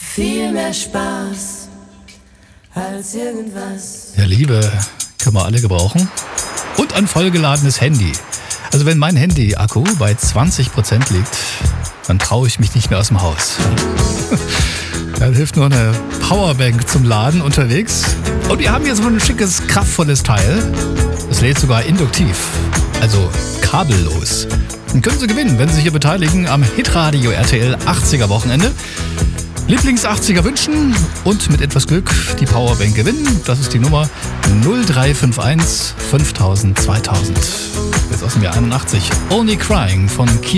viel mehr Spaß als irgendwas. Ja, Liebe können wir alle gebrauchen. Und ein vollgeladenes Handy. Also wenn mein Handy-Akku bei 20% liegt, dann traue ich mich nicht mehr aus dem Haus. Dann hilft nur eine Powerbank zum Laden unterwegs. Und wir haben hier so ein schickes, kraftvolles Teil. Das lädt sogar induktiv, also kabellos. Dann können Sie gewinnen, wenn Sie sich hier beteiligen am Hitradio RTL 80er Wochenende. Lieblings-80er wünschen und mit etwas Glück die Powerbank gewinnen. Das ist die Nummer 0351 5000 2000. Jetzt aus dem Jahr 81. Only Crying von Kier.